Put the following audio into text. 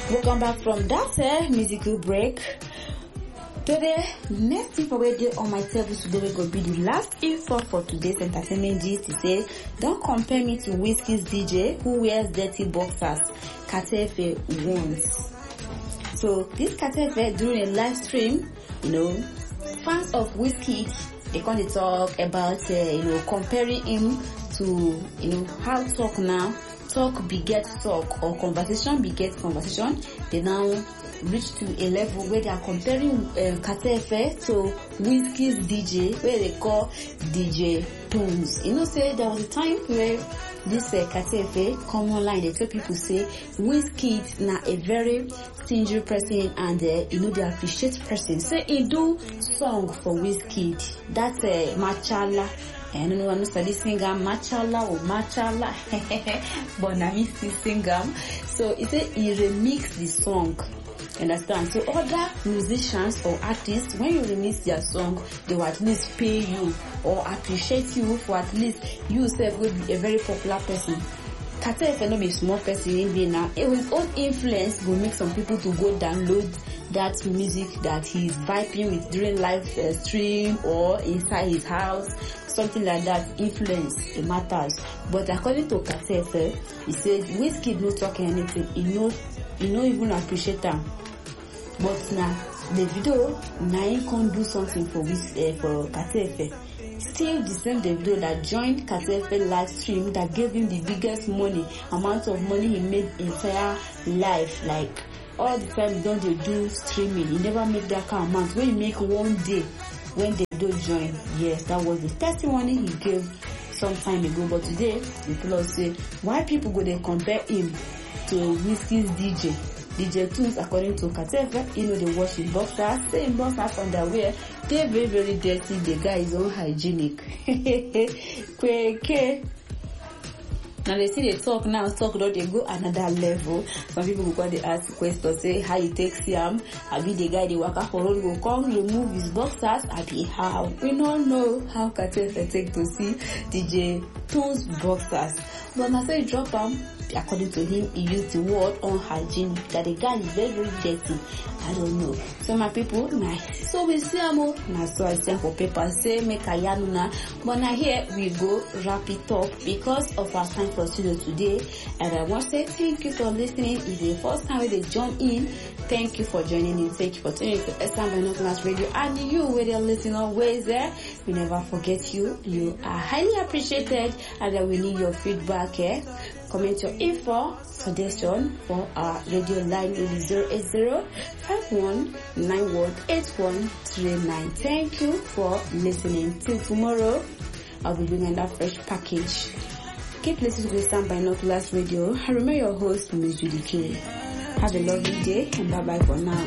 Welcome back from that musical break. Today, next info radio on my table today will be the last info for today's entertainment gist. To say, don't compare me to Wizkid's DJ who wears dirty boxers. Katefe wants. So this Katefe during a live stream, fans of Wizkid, they come to talk about comparing him to how talk now. Talk begets talk or conversation begets conversation. They now reach to a level where they are comparing Katefe to Wizkid's DJ, where they call DJ Tones. Say there was a time where this Katefe come online. They tell people say Wizkid na a very stingy person and they appreciate person. Say he do song for Wizkid. That's Machala. I don't know study singer Machala or Machala, but now he still sing So he said he remix the song. Understand? So other musicians or artists, when you remix their song, they will at least pay you or appreciate you for at least you yourself will be a very popular person. Katefe no be small person in there now. His own influence will make some people to go download that music that he's vibing with during live stream or inside his house, something like that. Influence, it matters. But according to Katefe, he said Wizkid no talking anything. He no even appreciate them. But now the video now he can do something for Katefe. Still the same Davido that joined Katefe live stream that gave him the biggest amount of money he made entire life. Like all the time don't they do streaming, he never make that kind of amount. When you make one day when Davido join, yes, that was the testimony he gave some time ago. But today people say why people go they compare him to Wizkid's DJ Toons. According to Katefe, they wash his boxers, same boxers underwear. They're very, very dirty. The guy is unhygienic. Kweke. Now they see they talk though they go another level. Some people go they ask questions, say how he takes him. I be the guy they walk up for road go come remove his boxers. I be how. We don't know how Katefe take to see DJ Toons boxers. But now say drop him. According to him, he used the word unhygienic, that the guy is very, very dirty. I don't know. So my people, nice. So we see now so I send for paper, say make a yanuna. But now here we go wrap it up because of our time for studio today. And I want to say thank you for listening. If it's the first time they join in, thank you for joining in. Thank you for tuning in to SM Binoculars Radio. And you, where they're listening always there, we never forget you. You are highly appreciated, and we need your feedback here. Comment your info, suggestion for our radio line in 080-5191-8139. Thank you for listening. Till tomorrow, I'll be bringing that fresh package. Keep listening to Stand Binoculars Radio. I remember your host, Ms. Judy K. Have a lovely day and bye-bye for now.